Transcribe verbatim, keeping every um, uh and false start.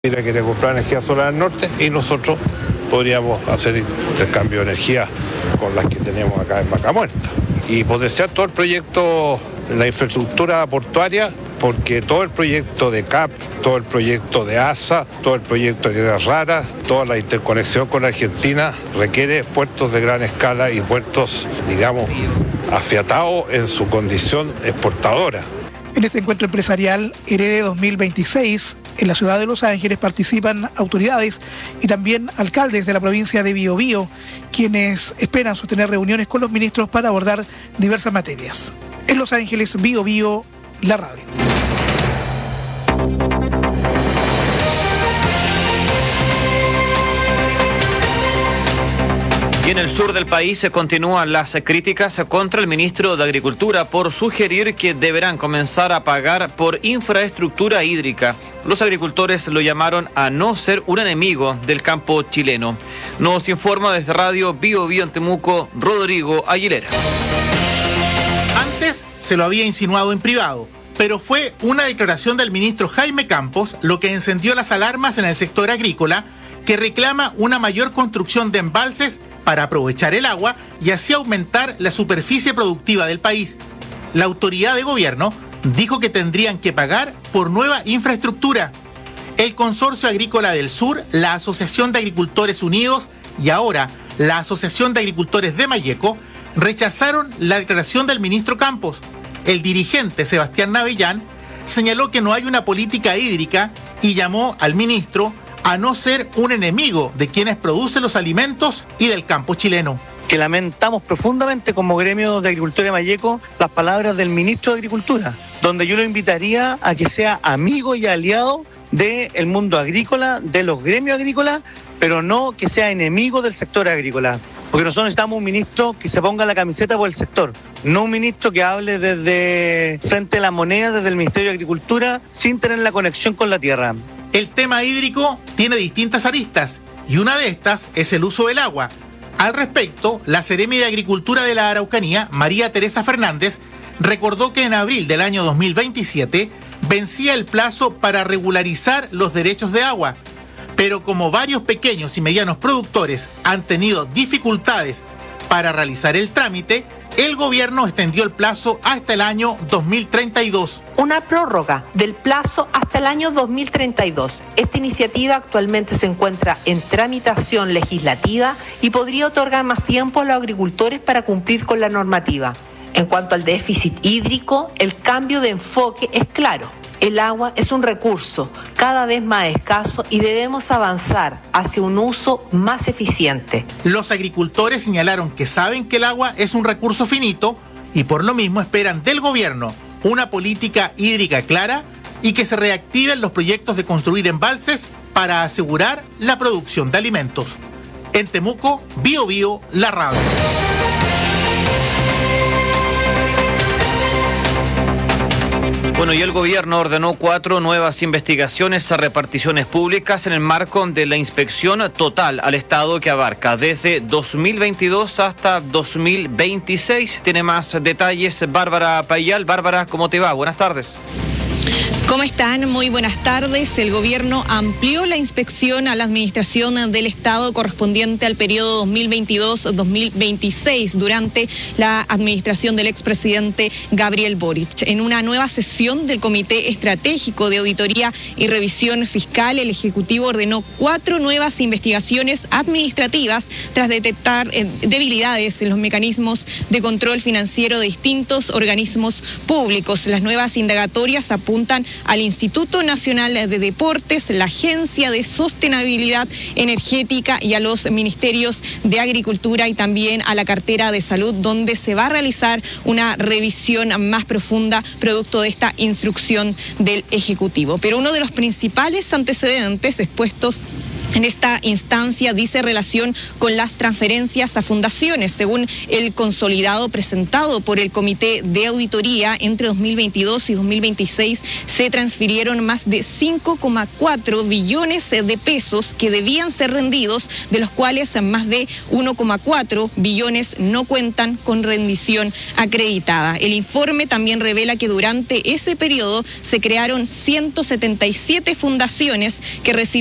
Mira, quiere comprar energía solar al norte y nosotros podríamos hacer intercambio de energía con las que tenemos acá en Vaca Muerta y potenciar todo el proyecto, la infraestructura portuaria, porque todo el proyecto de C A P, todo el proyecto de A S A, todo el proyecto de Tierras Raras, toda la interconexión con Argentina requiere puertos de gran escala y puertos, digamos, afiatados en su condición exportadora. En este encuentro empresarial Herede dos mil veintiséis, en la ciudad de Los Ángeles participan autoridades y también alcaldes de la provincia de Biobío, quienes esperan sostener reuniones con los ministros para abordar diversas materias. En Los Ángeles, Biobío, la radio. Y en el sur del país se continúan las críticas contra el ministro de Agricultura por sugerir que deberán comenzar a pagar por infraestructura hídrica. Los agricultores lo llamaron a no ser un enemigo del campo chileno. Nos informa desde Radio Biobío en Temuco, Rodrigo Aguilera. Antes se lo había insinuado en privado, pero fue una declaración del ministro Jaime Campos lo que encendió las alarmas en el sector agrícola, que reclama una mayor construcción de embalses para aprovechar el agua y así aumentar la superficie productiva del país. La autoridad de gobierno dijo que tendrían que pagar por nueva infraestructura. El Consorcio Agrícola del Sur, la Asociación de Agricultores Unidos y ahora la Asociación de Agricultores de Malleco rechazaron la declaración del ministro Campos. El dirigente Sebastián Navellán señaló que no hay una política hídrica y llamó al ministro a no ser un enemigo de quienes producen los alimentos y del campo chileno. Que lamentamos profundamente como gremio de agricultura de Malleco las palabras del ministro de Agricultura, donde yo lo invitaría a que sea amigo y aliado del mundo agrícola, de los gremios agrícolas, pero no que sea enemigo del sector agrícola. Porque nosotros necesitamos un ministro que se ponga la camiseta por el sector, no un ministro que hable desde frente a la moneda, desde el Ministerio de Agricultura, sin tener la conexión con la tierra. El tema hídrico tiene distintas aristas y una de estas es el uso del agua. Al respecto, la Seremi de Agricultura de la Araucanía, María Teresa Fernández, recordó que en abril del año dos mil veintisiete vencía el plazo para regularizar los derechos de agua, pero como varios pequeños y medianos productores han tenido dificultades para realizar el trámite, el gobierno extendió el plazo hasta el año dos mil treinta y dos. Una prórroga del plazo hasta el año dos mil treinta y dos. Esta iniciativa actualmente se encuentra en tramitación legislativa y podría otorgar más tiempo a los agricultores para cumplir con la normativa. En cuanto al déficit hídrico, el cambio de enfoque es claro. El agua es un recurso cada vez más escaso y debemos avanzar hacia un uso más eficiente. Los agricultores señalaron que saben que el agua es un recurso finito y por lo mismo esperan del gobierno una política hídrica clara y que se reactiven los proyectos de construir embalses para asegurar la producción de alimentos. En Temuco, Biobío, la radio. Bueno, y el gobierno ordenó cuatro nuevas investigaciones a reparticiones públicas en el marco de la inspección total al Estado que abarca desde dos mil veintidós hasta dos mil veintiséis. Tiene más detalles Bárbara Payal. Bárbara, ¿cómo te va? Buenas tardes. ¿Cómo están? Muy buenas tardes. El gobierno amplió la inspección a la administración del Estado correspondiente al periodo dos mil veintidós dos mil veintiséis durante la administración del expresidente Gabriel Boric. En una nueva sesión del Comité Estratégico de Auditoría y Revisión Fiscal, el Ejecutivo ordenó cuatro nuevas investigaciones administrativas tras detectar eh, debilidades en los mecanismos de control financiero de distintos organismos públicos. Las nuevas indagatorias apuntan al Instituto Nacional de Deportes, la Agencia de Sostenibilidad Energética y a los Ministerios de Agricultura y también a la cartera de Salud, donde se va a realizar una revisión más profunda producto de esta instrucción del Ejecutivo. Pero uno de los principales antecedentes expuestos En esta instancia dice relación con las transferencias a fundaciones. Según el consolidado presentado por el Comité de Auditoría, entre dos mil veintidós y dos mil veintiséis se transfirieron más de cinco coma cuatro billones de pesos que debían ser rendidos, de los cuales más de uno coma cuatro billones no cuentan con rendición acreditada. El informe también revela que durante ese periodo se crearon ciento setenta y siete fundaciones que recibieron